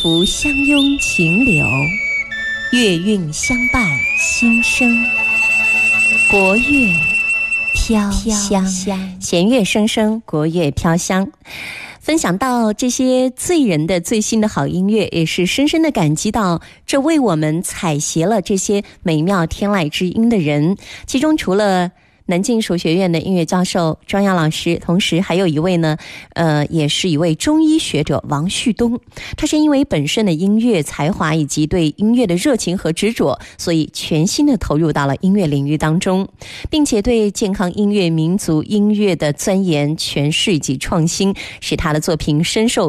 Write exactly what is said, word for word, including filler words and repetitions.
符相拥情流，月韵相伴心声。国乐飘香，弦乐声声，国乐飘香。分享到这些醉人的最新的好音乐，也是深深的感激到这为我们采撷了这些美妙天籁之音的人。其中除了南京艺术学院的音乐教授庄阳老师，同时还有一位呢，呃，也是一位中医学者王旭东。他是因为本身的音乐才华以及对音乐的热情和执着，所以全心的投入到了音乐领域当中，并且对健康音乐、民族音乐的钻研、诠释以及创新，使他的作品深受